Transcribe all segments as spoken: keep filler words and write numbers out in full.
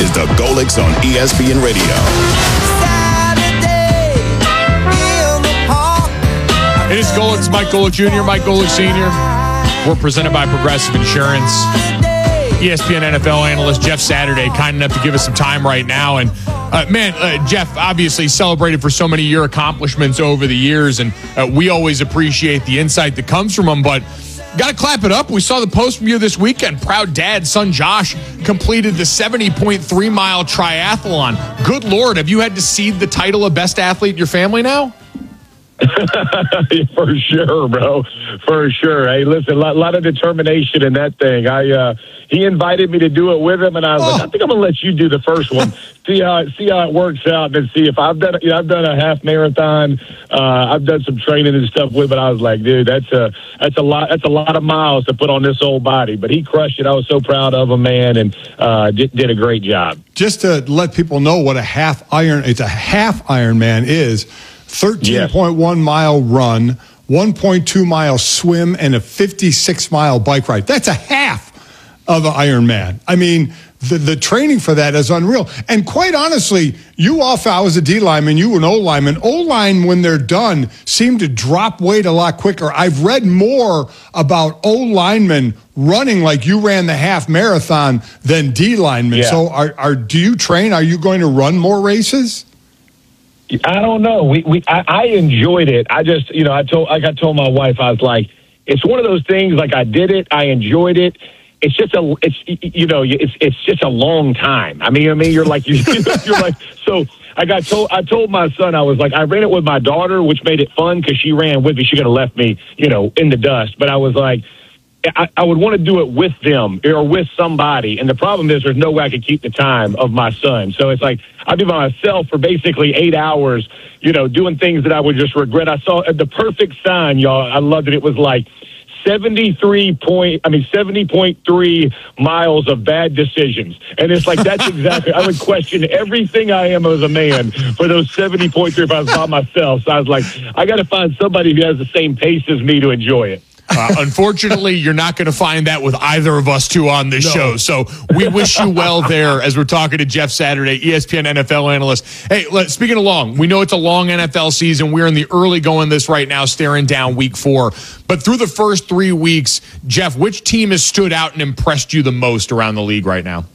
is the Golics on E S P N Radio. It is Golics, Mike Golic Junior, Mike Golic Senior We're presented by Progressive Insurance. E S P N N F L analyst Jeff Saturday, kind enough to give us some time right now. And, uh, man, uh, Jeff obviously celebrated for so many of your accomplishments over the years, and uh, we always appreciate the insight that comes from them. But got to clap it up. We saw the post from you this weekend. Proud dad, son Josh, completed the seventy point three mile triathlon. Good Lord, have you had to cede the title of best athlete in your family now? For sure, bro. For sure. Hey, listen, a lot, lot of determination in that thing. I uh, he invited me to do it with him, and I was oh. like, I think I'm gonna let you do the first one. see how it, see how it works out, and then see if I've done. You know, I've done a half marathon. Uh, I've done some training and stuff with, but I was like, dude, that's a that's a lot. That's a lot of miles to put on this old body. But he crushed it. I was so proud of him, man, and uh, did, did a great job. Just to let people know what a half iron, it's a half Ironman is. thirteen point one yes. mile run, one point two mile swim, and a fifty-six mile bike ride. That's a half of an Ironman. I mean, the, the training for that is unreal. And quite honestly, you off, I was a D lineman, you an O lineman. O line, when they're done, seem to drop weight a lot quicker. I've read more about O linemen running like you ran the half marathon than D linemen. Yeah. So are, are do you train? Are you going to run more races? I don't know. We we I, I enjoyed it. I just you know I told like I told my wife, I was like, it's one of those things. Like I did it. I enjoyed it. It's just a it's you know it's it's just a long time. I mean I mean you're like you're, you're like so. I got told. I told my son, I was like, I ran it with my daughter, which made it fun because she ran with me. She could have left me, you know, in the dust. But I was like, I, I would want to do it with them or with somebody. And the problem is there's no way I could keep the time of my son. So it's like I'd be by myself for basically eight hours, you know, doing things that I would just regret. I saw the perfect sign, y'all. I loved it. It was like seventy-three point, I mean, seventy point three miles of bad decisions. And it's like, that's exactly, I would question everything I am as a man for those seventy point three if I was by myself. So I was like, I got to find somebody who has the same pace as me to enjoy it. Uh, unfortunately, you're not going to find that with either of us two on this no. show. So we wish you well there as we're talking to Jeff Saturday, E S P N N F L analyst. Hey, let, speaking of long, we know it's a long N F L season. We're in the early going this right now, staring down week four. But through the first three weeks, Jeff, which team has stood out and impressed you the most around the league right now?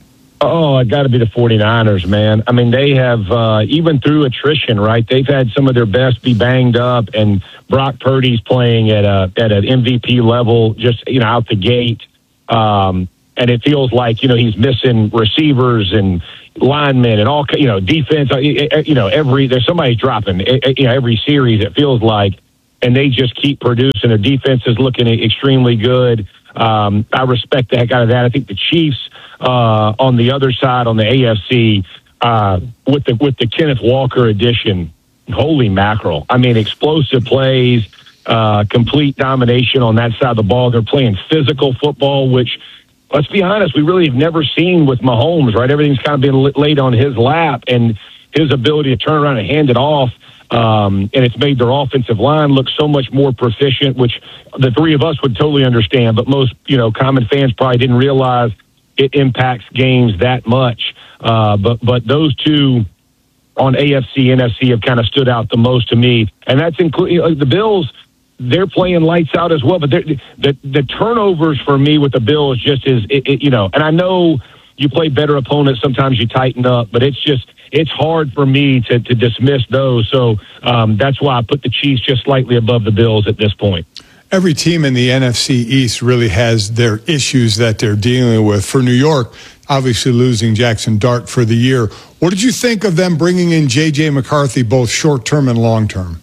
Oh, it got to be the 49ers, man. I mean, they have, uh, even through attrition, right, they've had some of their best be banged up, and Brock Purdy's playing at a at an M V P level just, you know, out the gate. Um, and it feels like, you know, he's missing receivers and linemen and all, you know, defense. You know, every there's somebody dropping, you know, every series, it feels like, and they just keep producing. Their defense is looking extremely good. Um, I respect the heck out of that. I think the Chiefs uh, on the other side, on the A F C, uh, with the with the Kenneth Walker addition, holy mackerel! I mean, explosive plays, uh, complete domination on that side of the ball. They're playing physical football, which, let's be honest, we really have never seen with Mahomes. Right, everything's kind of been laid on his lap, and his ability to turn around and hand it off. Um, and it's made their offensive line look so much more proficient, which the three of us would totally understand. But most, you know, common fans probably didn't realize it impacts games that much. Uh, but but those two on A F C, N F C have kind of stood out the most to me. And that's including uh, the Bills. They're playing lights out as well. But the the turnovers for me with the Bills just is, it, it, you know, and I know you play better opponents. Sometimes you tighten up, but it's just, it's hard for me to, to dismiss those. So um, that's why I put the Chiefs just slightly above the Bills at this point. Every team in the N F C East really has their issues that they're dealing with. For New York, obviously losing Jackson Dart for the year. What did you think of them bringing in J J McCarthy, both short-term and long-term?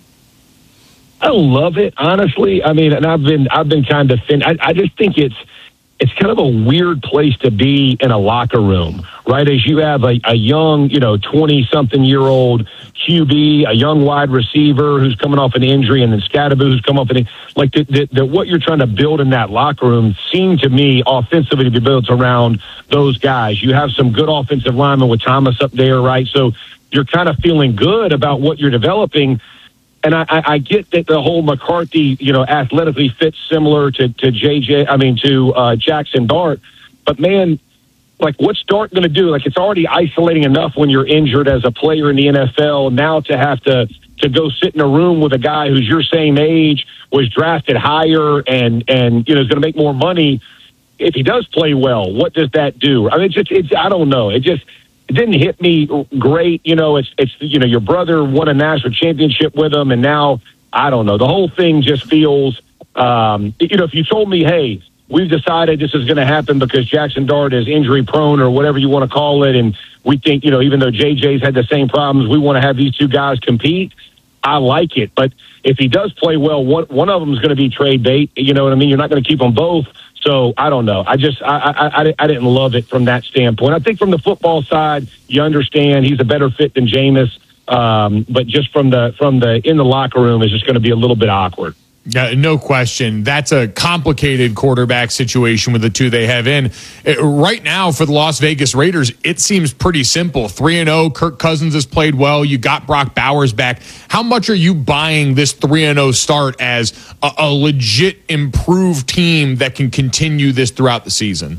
I love it, honestly. I mean, and I've been I've been kind of thin. I, I just think it's it's kind of a weird place to be in a locker room, right? As you have a, a young, you know, twenty-something-year-old Q B, a young wide receiver who's coming off an injury, and then Scatterbo who's come off an like the, the, the, what you're trying to build in that locker room seemed to me offensively to be built around those guys. You have some good offensive linemen with Thomas up there, right? So you're kind of feeling good about what you're developing. And I, I get that the whole McCarthy, you know, athletically fits similar to, to J J, I mean, to uh, Jackson Dart. But, man, like, what's Dart going to do? Like, it's already isolating enough when you're injured as a player in the N F L. Now to have to to go sit in a room with a guy who's your same age, was drafted higher, and and you know is going to make more money. If he does play well, what does that do? I mean, it's just it's I don't know. It just it didn't hit me great. You know, it's it's you know your brother won a national championship with him, and now I don't know. The whole thing just feels. Um, you know, if you told me, hey, we've decided this is going to happen because Jackson Dart is injury prone or whatever you want to call it, and we think, you know, even though J J's had the same problems, we want to have these two guys compete. I like it. But if he does play well, one, one of them is going to be trade bait. You know what I mean? You're not going to keep them both. So I don't know. I just I, I, I, I didn't love it from that standpoint. I think from the football side, you understand he's a better fit than Jameis. Um, but just from the from the in the locker room is just going to be a little bit awkward. Yeah, no question. That's a complicated quarterback situation with the two they have in. It, right now for the Las Vegas Raiders, it seems pretty simple. three and oh, Kirk Cousins has played well. You got Brock Bowers back. How much are you buying this three and oh start as a, a legit improved team that can continue this throughout the season?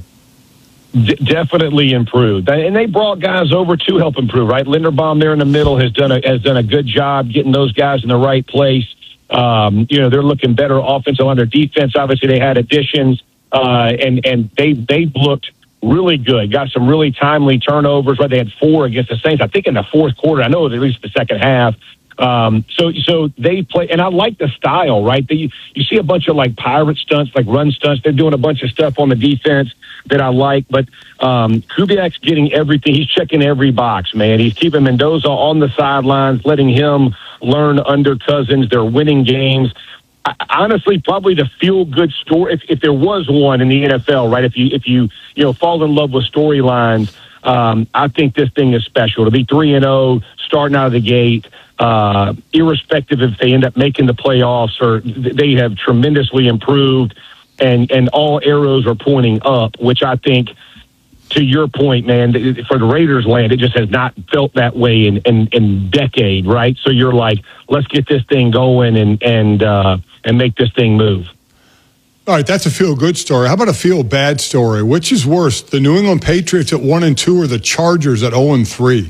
D- definitely improved. And they brought guys over to help improve, right? Linderbaum there in the middle has done a, has done a good job getting those guys in the right place. Um, you know, they're looking better offensive on their defense. Obviously, they had additions, uh, and, and they, they looked really good. Got some really timely turnovers, right? They had four against the Saints, I think, in the fourth quarter. I know it was at least the second half. Um, so, so they play, and I like the style, right? They, you see a bunch of like pirate stunts, like run stunts. They're doing a bunch of stuff on the defense that I like, but, um, Kubiak's getting everything. He's checking every box, man. He's keeping Mendoza on the sidelines, letting him learn under Cousins. They're winning games. I, honestly, probably the feel-good story, if, if there was one in the N F L, right? If you, if you, you know, fall in love with storylines, um, I think this thing is special. To be three and oh, starting out of the gate, uh, irrespective if they end up making the playoffs or they have tremendously improved, and, and all arrows are pointing up, which I think, to your point, man, for the Raiders land, it just has not felt that way in, in, in decade, right? So you're like, let's get this thing going and, and, uh, and make this thing move. All right, that's a feel-good story. How about a feel-bad story? Which is worse, the New England Patriots at one and two or the Chargers at zero and three?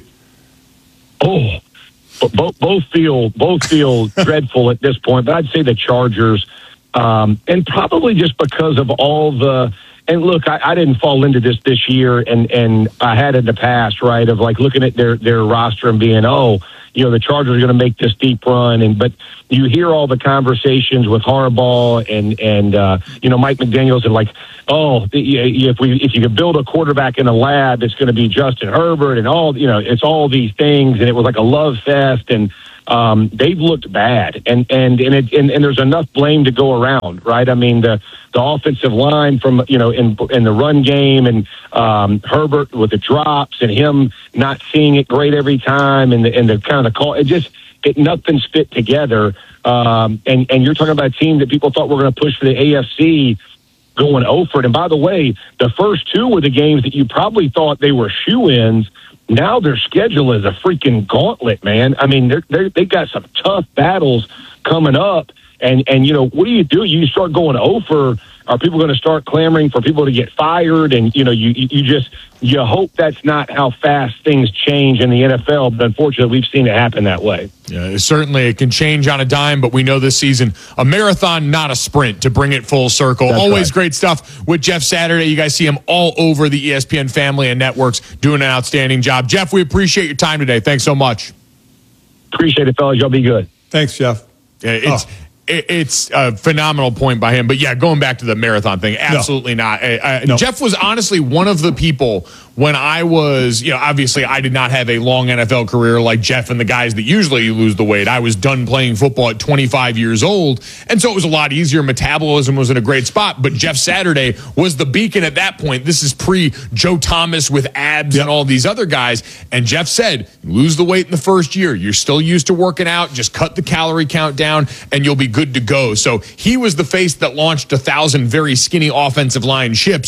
Oh, both both feel both feel dreadful at this point. But I'd say the Chargers, um, and probably just because of all the. And look, I, I didn't fall into this this year, and and I had in the past, right, of like looking at their their roster and being, oh, you know, the Chargers are going to make this deep run, and but you hear all the conversations with Harbaugh and and uh, you know Mike McDaniels and like, oh, if we if you could build a quarterback in a lab, it's going to be Justin Herbert and all, you know, it's all these things, and it was like a love fest, and um, they've looked bad, and and and, it, and and there's enough blame to go around, right? I mean the the offensive line from you know in in the run game, and um, Herbert with the drops, and him not seeing it great every time, and the and the kind of the call, it just it nothing's fit together. Um, and and you're talking about a team that people thought were going to push for the A F C, going over it. And by the way, the first two were the games that you probably thought they were shoe-ins. Now their schedule is a freaking gauntlet, man. I mean, they're, they're, they got some tough battles coming up. And, and you know, what do you do? You start going over. Are people going to start clamoring for people to get fired? And, you know, you, you just, you hope that's not how fast things change in the N F L. But unfortunately, we've seen it happen that way. Yeah, certainly it can change on a dime, but we know this season, a marathon, not a sprint, to bring it full circle. That's Always right. Great stuff with Jeff Saturday. You guys see him all over the E S P N family and networks doing an outstanding job. Jeff, we appreciate your time today. Thanks so much. Appreciate it, fellas. Y'all be good. Thanks, Jeff. Yeah, it's... Oh. It's a phenomenal point by him. But, yeah, going back to the marathon thing, absolutely no. not. I, I, no. Jeff was honestly one of the people when I was, you know, obviously I did not have a long N F L career like Jeff and the guys that usually lose the weight. I was done playing football at twenty-five years old, and so it was a lot easier. Metabolism was in a great spot. But Jeff Saturday was the beacon at that point. This is pre-Joe Thomas with abs yep. and all these other guys. And Jeff said, lose the weight in the first year. You're still used to working out. Just cut the calorie count down, and you'll be good to go. So he was the face that launched a thousand very skinny offensive line ships.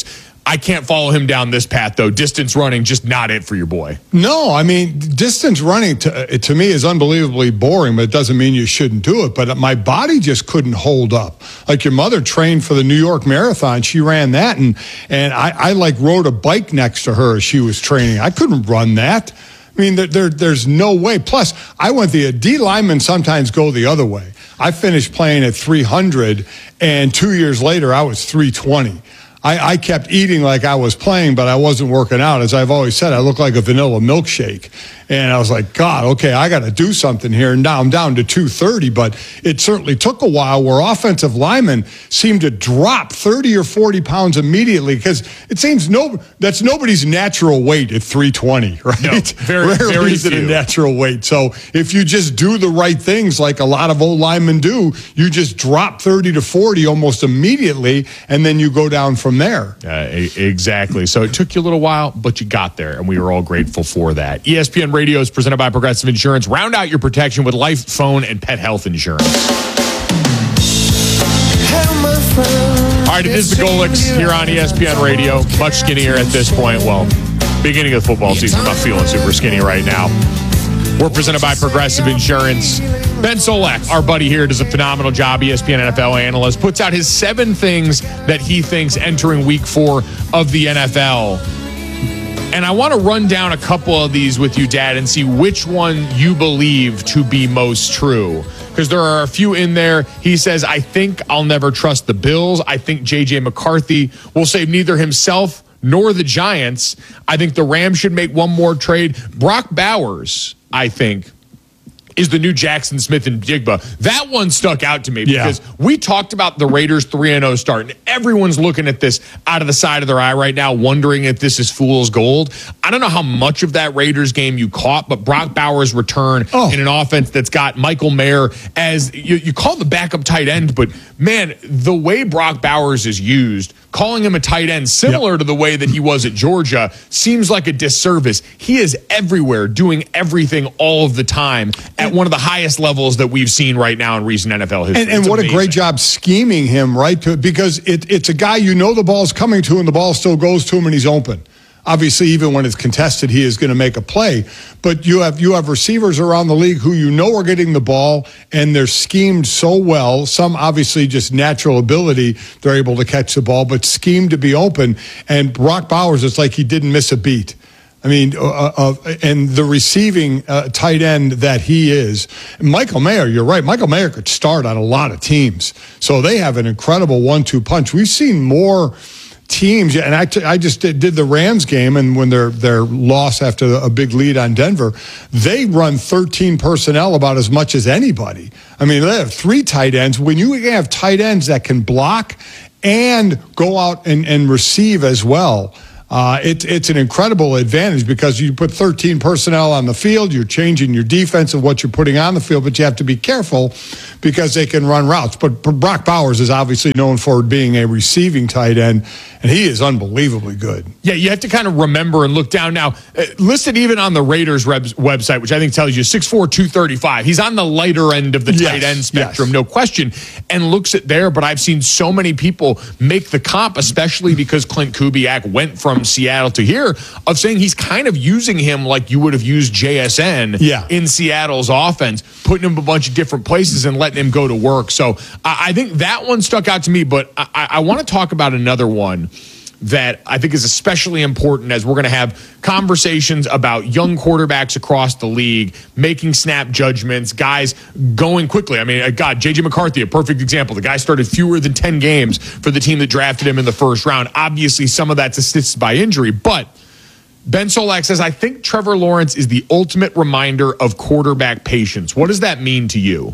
I can't follow him down this path, though. Distance running, just not it for your boy. No, I mean, distance running to, to me is unbelievably boring, but it doesn't mean you shouldn't do it. But my body just couldn't hold up. Like your mother trained for the New York Marathon. She ran that, and, and I, I like rode a bike next to her as she was training. I couldn't run that. I mean, there, there, there's no way. Plus, I went the D linemen sometimes go the other way. I finished playing at three hundred, and two years later, I was three twenty. I, I kept eating like I was playing, but I wasn't working out. As I've always said, I look like a vanilla milkshake. And I was like, God, okay, I got to do something here. And now I'm down to two thirty, but it certainly took a while where offensive linemen seem to drop thirty or forty pounds immediately, because it seems no that's nobody's natural weight at three twenty, right? No, very, Rarely very is it a few. natural weight. So if you just do the right things like a lot of old linemen do, you just drop thirty to forty almost immediately, and then you go down from there. Uh, e- exactly. So it took you a little while, but you got there, and we were all grateful for that. E S P N Radio is presented by Progressive Insurance. Round out your protection with life, phone, and pet health insurance. All right, it is the Golics here on E S P N Radio. Much skinnier at this point. Well, beginning of the football season, I'm not feeling super skinny right now. We're presented by Progressive Insurance. Ben Solak, our buddy here, does a phenomenal job, E S P N N F L analyst, puts out his seven things that he thinks entering week four of the N F L. And I want to run down a couple of these with you, Dad, and see which one you believe to be most true. Because there are a few in there. He says, I think I'll never trust the Bills. I think J J McCarthy will save neither himself nor the Giants. I think the Rams should make one more trade. Brock Bowers, I think, is the new Jackson Smith and Jigba. That one stuck out to me because yeah. we talked about the Raiders three and oh start, and everyone's looking at this out of the side of their eye right now, wondering if this is fool's gold. I don't know how much of that Raiders game you caught, but Brock Bowers' return oh. in an offense that's got Michael Mayer as, you, you call the backup tight end, but man, the way Brock Bowers is used, calling him a tight end similar yep. to the way that he was at Georgia, seems like a disservice. He is everywhere, doing everything all of the time at one of the highest levels that we've seen right now in recent N F L history. And, and what amazing. a great job scheming him, right? To, because it, it's a guy you know the ball's coming to, and the ball still goes to him, and he's open. Obviously, even when it's contested, he is going to make a play. But you have you have receivers around the league who you know are getting the ball, and they're schemed so well. Some obviously just natural ability, they're able to catch the ball, but schemed to be open. And Brock Bowers, it's like he didn't miss a beat. I mean, uh, uh, and the receiving uh, tight end that he is, Michael Mayer, you're right. Michael Mayer could start on a lot of teams. So they have an incredible one two punch. We've seen more teams, and I, t- I just did, did the Rams game, and when their their loss after a big lead on Denver, they run thirteen personnel about as much as anybody. I mean, they have three tight ends. When you have tight ends that can block and go out and, and receive as well, Uh, it, it's an incredible advantage because you put thirteen personnel on the field, you're changing your defense and what you're putting on the field, but you have to be careful because they can run routes. But, but Brock Bowers is obviously known for being a receiving tight end, and he is unbelievably good. Yeah, you have to kind of remember and look down. Now, uh, listed even on the Raiders web- website, which I think tells you six four, two thirty-five. He's on the lighter end of the yes, tight end spectrum, yes. no question, and looks at there. But I've seen so many people make the comp, especially because Clint Kubiak went from Seattle to here, of saying he's kind of using him like you would have used J S N yeah. in Seattle's offense, putting him a bunch of different places and letting him go to work. So I, I think that one stuck out to me, but I, I want to talk about another one that I think is especially important as we're going to have conversations about young quarterbacks across the league, making snap judgments, guys going quickly. I mean, God, J J McCarthy, a perfect example. The guy started fewer than ten games for the team that drafted him in the first round. Obviously, some of that's assisted by injury, but Ben Solak says, I think Trevor Lawrence is the ultimate reminder of quarterback patience. What does that mean to you?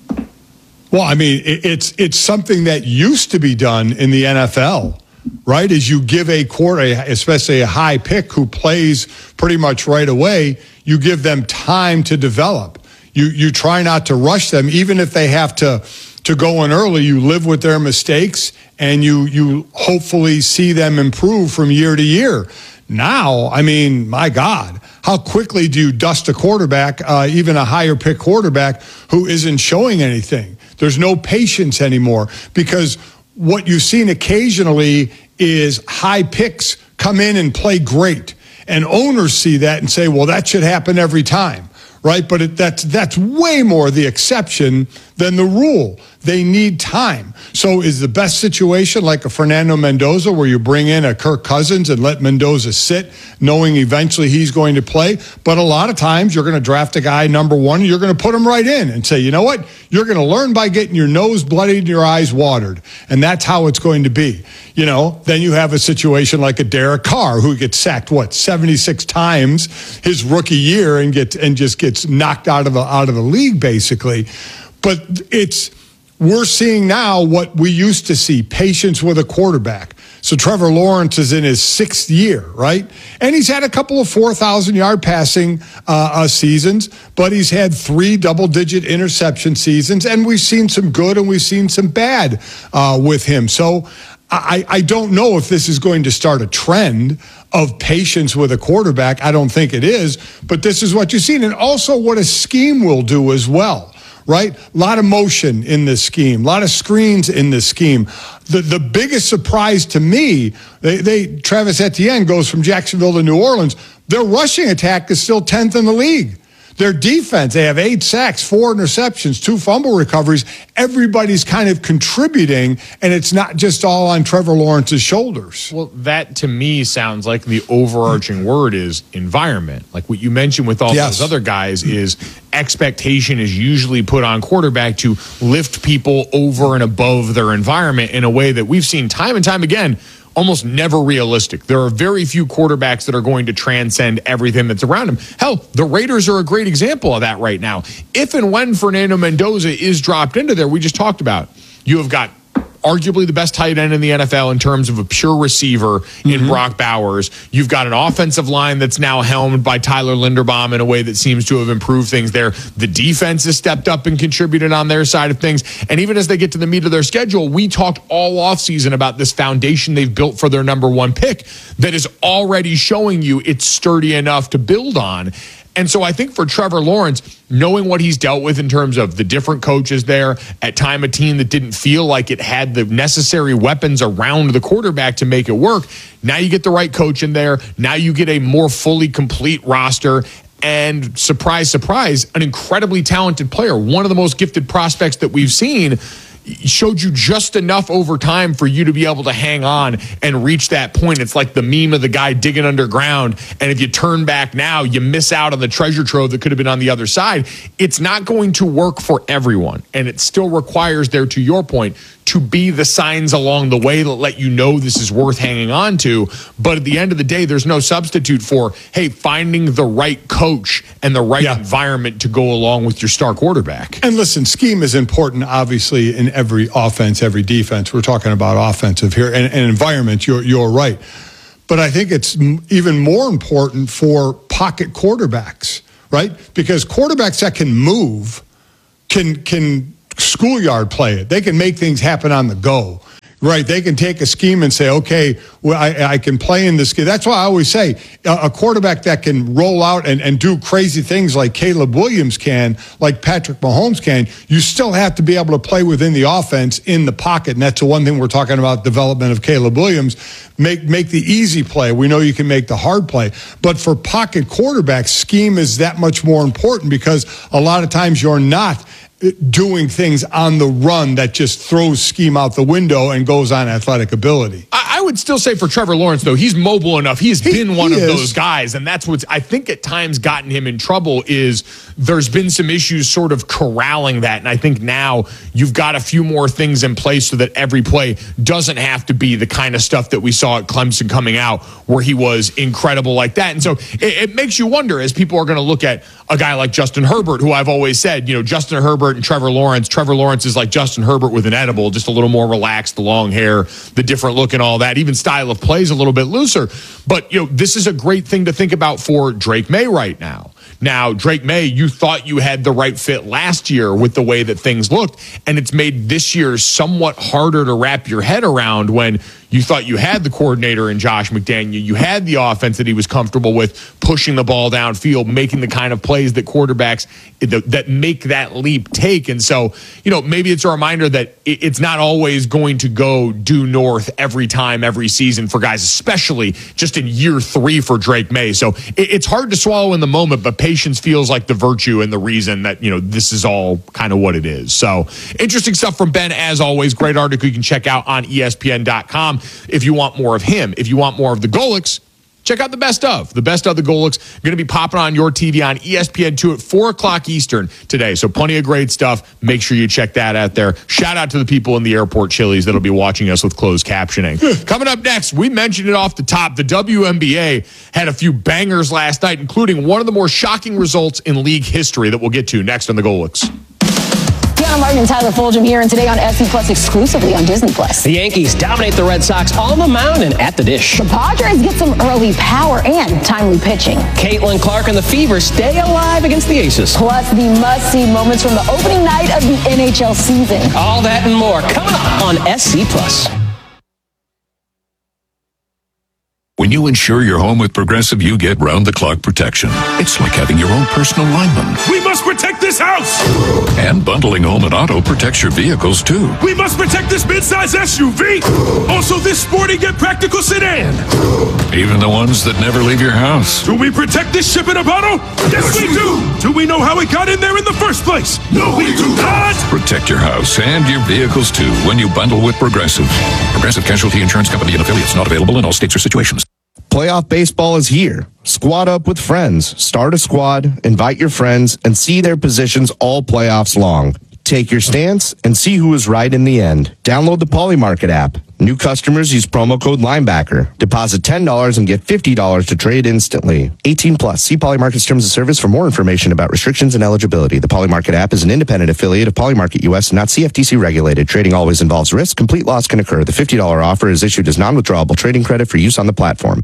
Well, I mean, it's it's something that used to be done in the N F L. Right, as you give a quarter, especially a high pick who plays pretty much right away, you give them time to develop. You you try not to rush them, even if they have to to go in early. You live with their mistakes, and you you hopefully see them improve from year to year. Now, I mean, my God, how quickly do you dust a quarterback, uh, even a higher pick quarterback who isn't showing anything? There's no patience anymore because what you've seen occasionally is high picks come in and play great. And owners see that and say, well, that should happen every time, right? But it, that's that's way more the exception than the rule. They need time. So is the best situation like a Fernando Mendoza where you bring in a Kirk Cousins and let Mendoza sit, knowing eventually he's going to play? But a lot of times you're going to draft a guy number one, and you're going to put him right in and say, you know what? You're going to learn by getting your nose bloodied and your eyes watered. And that's how it's going to be. You know, then you have a situation like a Derek Carr who gets sacked, what, seventy-six times his rookie year and gets and just gets knocked out of the, out of the league, basically. But it's, we're seeing now what we used to see, patience with a quarterback. So Trevor Lawrence is in his sixth year, right? And he's had a couple of four thousand yard passing uh, uh, seasons, but he's had three double-digit interception seasons, and we've seen some good and we've seen some bad uh, with him. So I, I don't know if this is going to start a trend of patience with a quarterback. I don't think it is, but this is what you've seen. And also what a scheme will do as well. Right? A lot of motion in this scheme, a lot of screens in this scheme. The the biggest surprise to me, they, they Travis Etienne goes from Jacksonville to New Orleans. Their rushing attack is still tenth in the league. Their defense, they have eight sacks, four interceptions, two fumble recoveries. Everybody's kind of contributing, and it's not just all on Trevor Lawrence's shoulders. Well, that to me sounds like the overarching word is environment. Like what you mentioned with all yes. those other guys is expectation is usually put on quarterback to lift people over and above their environment in a way that we've seen time and time again, almost never realistic. There are very few quarterbacks that are going to transcend everything that's around him. Hell, the Raiders are a great example of that right now. If and when Fernando Mendoza is dropped into there, we just talked about, you have got arguably the best tight end in the N F L in terms of a pure receiver in mm-hmm. Brock Bowers. You've got an offensive line that's now helmed by Tyler Linderbaum in a way that seems to have improved things there. The defense has stepped up and contributed on their side of things. And even as they get to the meat of their schedule, we talked all offseason about this foundation they've built for their number one pick that is already showing you it's sturdy enough to build on. And so I think for Trevor Lawrence, knowing what he's dealt with in terms of the different coaches there, at time a team that didn't feel like it had the necessary weapons around the quarterback to make it work, now you get the right coach in there. Now you get a more fully complete roster. And surprise, surprise, an incredibly talented player, one of the most gifted prospects that we've seen, showed you just enough over time for you to be able to hang on and reach that point. It's like the meme of the guy digging underground, and if you turn back now, you miss out on the treasure trove that could have been on the other side. It's not going to work for everyone, and it still requires there, to your point, to be the signs along the way that let you know this is worth hanging on to. But at the end of the day, there's no substitute for, hey, finding the right coach and the right yeah. environment to go along with your star quarterback. And listen, scheme is important, obviously, in every offense, every defense. We're talking about offensive here, and, and environment, you're, you're right. But I think it's even more important for pocket quarterbacks, right? Because quarterbacks that can move can can schoolyard play it. They can make things happen on the go, right? They can take a scheme and say, okay, well, I, I can play in this scheme. That's why I always say a, a quarterback that can roll out and, and do crazy things like Caleb Williams can, like Patrick Mahomes can, you still have to be able to play within the offense in the pocket. And that's the one thing we're talking about, development of Caleb Williams. Make, make the easy play. We know you can make the hard play. But for pocket quarterbacks, scheme is that much more important because a lot of times you're not doing things on the run that just throws scheme out the window and goes on athletic ability. I, I would still say for Trevor Lawrence, though, he's mobile enough. He's he, been one he of is. those guys, and that's what's, I think, at times gotten him in trouble is there's been some issues sort of corralling that, and I think now you've got a few more things in place so that every play doesn't have to be the kind of stuff that we saw at Clemson coming out where he was incredible like that. And so it, it makes you wonder as people are going to look at a guy like Justin Herbert, who I've always said, you know, Justin Herbert and Trevor Lawrence. Trevor Lawrence is like Justin Herbert with an edible, just a little more relaxed, the long hair, the different look and all that. Even style of play is a little bit looser. But, you know, this is a great thing to think about for Drake May right now. Now, Drake May, you thought you had the right fit last year with the way that things looked, and it's made this year somewhat harder to wrap your head around when you thought you had the coordinator in Josh McDaniel. You had the offense that he was comfortable with, pushing the ball downfield, making the kind of plays that quarterbacks that make that leap take. And so, you know, maybe it's a reminder that it's not always going to go due north every time, every season for guys, especially just in year three for Drake May. So it's hard to swallow in the moment, but patience feels like the virtue and the reason that, you know, this is all kind of what it is. So interesting stuff from Ben, as always. Great article you can check out on E S P N dot com. If you want more of him, if you want more of the Golics, check out the best of. The best of the Golics going to be popping on your T V on E S P N two at four o'clock Eastern today. So plenty of great stuff. Make sure you check that out there. Shout out to the people in the airport Chili's that'll be watching us with closed captioning. Coming up next, we mentioned it off the top. The W N B A had a few bangers last night, including one of the more shocking results in league history that we'll get to next on the Golics. Deanna Martin and Tyler Fulgham here, and today on S C Plus exclusively on Disney Plus. The Yankees dominate the Red Sox on the mound and at the dish. The Padres get some early power and timely pitching. Caitlin Clark and the Fever stay alive against the Aces. Plus the must-see moments from the opening night of the N H L season. All that and more coming up on S C Plus. When you insure your home with Progressive, you get round-the-clock protection. It's like having your own personal lineman. We must protect this house! And bundling home and auto protects your vehicles, too. We must protect this midsize S U V! Also this sporty yet practical sedan! Even the ones that never leave your house. Do we protect this ship in a bottle? Yes, we do! Do we know how it got in there in the first place? No, we do not! Protect your house and your vehicles, too, when you bundle with Progressive. Progressive Casualty Insurance Company and affiliates, not available in all states or situations. Playoff baseball is here. Squad up with friends. Start a squad, invite your friends, and see their positions all playoffs long. Take your stance and see who is right in the end. Download the Polymarket app. New customers use promo code Linebacker. Deposit ten dollars and get fifty dollars to trade instantly. eighteen plus. See Polymarket's terms of service for more information about restrictions and eligibility. The Polymarket app is an independent affiliate of Polymarket U S and not C F T C regulated. Trading always involves risk. Complete loss can occur. The fifty dollars offer is issued as non-withdrawable trading credit for use on the platform.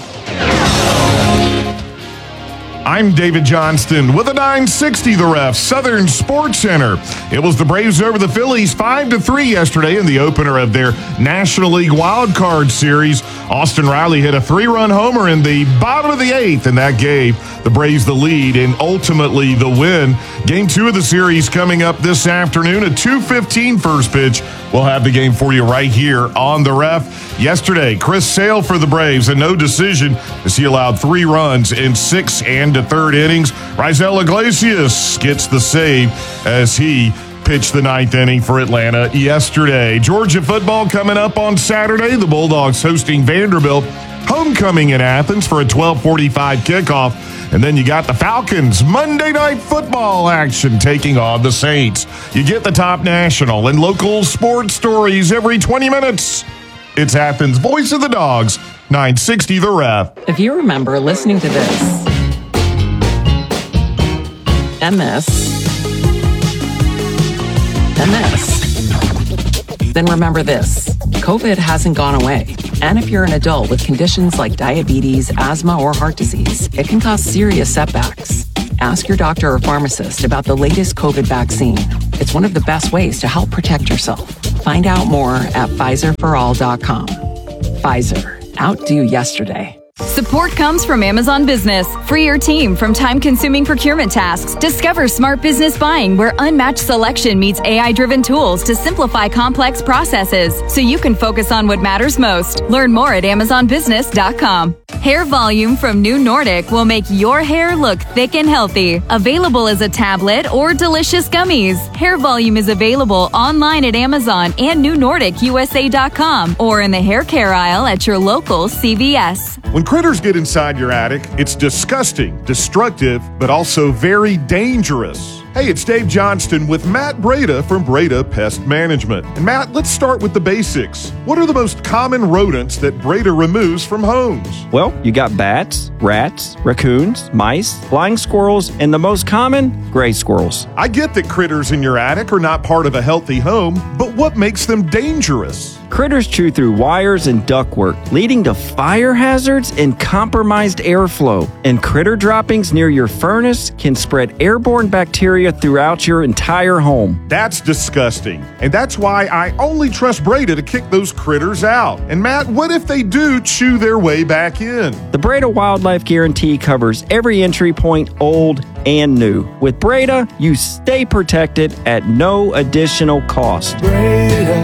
I'm David Johnston with a nine sixty The Ref, Southern Sports Center. It was the Braves over the Phillies five to three yesterday in the opener of their National League Wild Card Series. Austin Riley hit a three-run homer in the bottom of the eighth, and that gave the Braves the lead and ultimately the win. Game two of the series coming up this afternoon at two fifteen first pitch. We'll have the game for you right here on The Ref. Yesterday, Chris Sale for the Braves, a no decision as he allowed three runs in six and a third innings. Raisel Iglesias gets the save as he pitched the ninth inning for Atlanta yesterday. Georgia football coming up on Saturday. The Bulldogs hosting Vanderbilt. Homecoming in Athens for a twelve forty-five kickoff. And then you got the Falcons Monday Night Football action taking on the Saints. You get the top national and local sports stories every twenty minutes. It's Athens' Voice of the Dogs, nine sixty The Ref. If you remember listening to this and this and this, then remember this. COVID hasn't gone away. And if you're an adult with conditions like diabetes, asthma, or heart disease, it can cause serious setbacks. Ask your doctor or pharmacist about the latest COVID vaccine. It's one of the best ways to help protect yourself. Find out more at Pfizer for all dot com. Pfizer. Outdo yesterday. Support comes from Amazon Business. Free your team from time-consuming procurement tasks. Discover smart business buying where unmatched selection meets A I-driven tools to simplify complex processes so you can focus on what matters most. Learn more at amazon business dot com. Hair Volume from New Nordic will make your hair look thick and healthy. Available as a tablet or delicious gummies. Hair Volume is available online at Amazon and new nordic u s a dot com or in the hair care aisle at your local C V S. When critters get inside your attic, it's disgusting, destructive, but also very dangerous. Hey, it's Dave Johnston with Matt Breda from Breda Pest Management. And Matt, let's start with the basics. What are the most common rodents that Breda removes from homes? Well, you got bats, rats, raccoons, mice, flying squirrels, and the most common, gray squirrels. I get that critters in your attic are not part of a healthy home, but what makes them dangerous? Critters chew through wires and ductwork, leading to fire hazards and compromised airflow. And critter droppings near your furnace can spread airborne bacteria throughout your entire home. That's disgusting. And that's why I only trust Breda to kick those critters out. And Matt, what if they do chew their way back in? The Breda Wildlife Guarantee covers every entry point, old and new. With Breda, you stay protected at no additional cost.